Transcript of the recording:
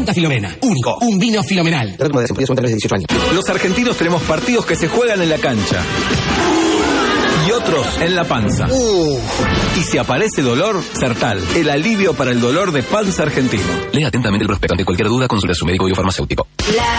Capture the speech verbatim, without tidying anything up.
Santa Filomena. Único. Un vino filomenal. Los argentinos tenemos partidos que se juegan en la cancha y otros en la panza. Uh. Y si aparece dolor, Sertal, el alivio para el dolor de panza argentino. Lea atentamente el prospecto. Ante cualquier duda, consulte a su médico y farmacéutico.